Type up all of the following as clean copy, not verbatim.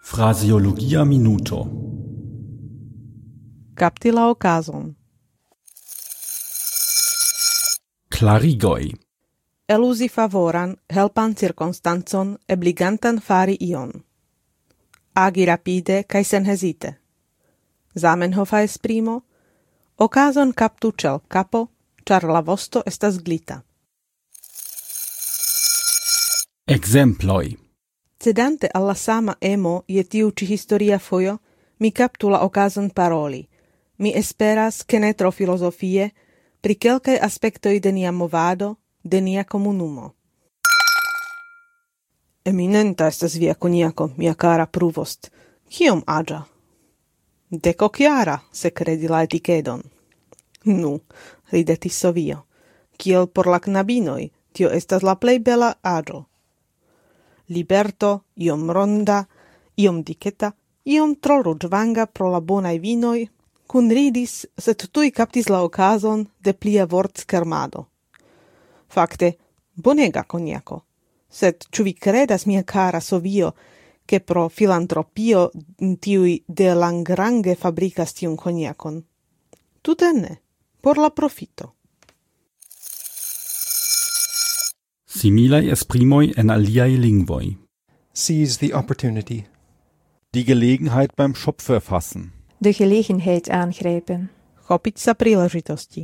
Fraseologia minuto. Kapti la okazon. Klarigoj. Eluzi favoran, helpan cirkonstancon, ebligantan fari ion. Agi rapide kaj senhezite. Zamenhofa esprimo. Okazon kaptu ĉel kapo, ĉar la vosto estas glita. Ekzemploj. Cedante alla sama emo je tiu ĉi historia fojo, mi kaptu la okazon paroli. Mi esperas, ke ne tro filozofie, pri kelkaj aspektoj de nia movado, de nia komunumo. Eminenta estas via konjako, mia kara pruvost. Kiom aĝa? Dekokjara, se kredi la etikedon. Nu, ridetis Sovio. Kiel por la knabinoj, tio estas la plej bela aĝo. Liberto, iom ronda, iom diketa, iom tro ruĝvanga pro la bonaj vinoj, kunridis, sed tuj kaptis la okazon de plia vortskermado. Fakte, bonega konjako. Sed ĉu vi kredas, mia kara Sovio, ke pro filantropio tiuj de Langrange fabrikas tiun konjakon? Tute ne, por la profito. Similaj esprimoj en aliaj lingvoj. Seize the opportunity. Die Gelegenheit beim Schopf erfassen. De gelegenheid aangrijpen. Chopiť sa príležitosti.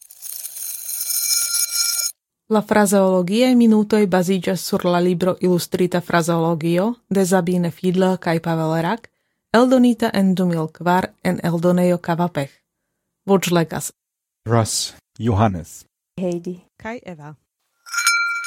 La fraseologiae minutoj baziĝas sur la libro Illustrita fraseologio de Sabine Fiedler kaj Pavel Rak, eldonita en 2004 en eldonejo Kavapech. Voĉlegas Russ, Johannes. Heidi. kaj Eva.